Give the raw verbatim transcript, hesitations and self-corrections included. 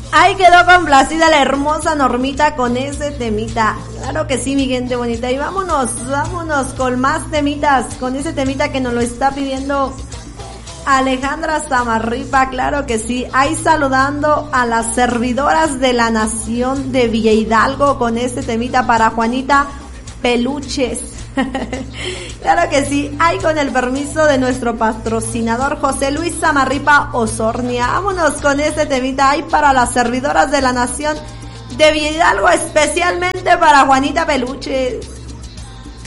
Ahí quedó complacida la hermosa Normita con ese temita. Claro que sí, mi gente bonita. Y vámonos, vámonos con más temitas, con ese temita que nos lo está pidiendo Alejandra Zamarripa. Claro que sí. Ahí saludando a las servidoras de la nación de Villa Hidalgo con este temita para Juanita Peluches. Claro que sí, ahí con el permiso de nuestro patrocinador José Luis Zamarripa Osornia. Vámonos con este temita ahí para las servidoras de la nación de Villa Hidalgo, especialmente para Juanita Peluches.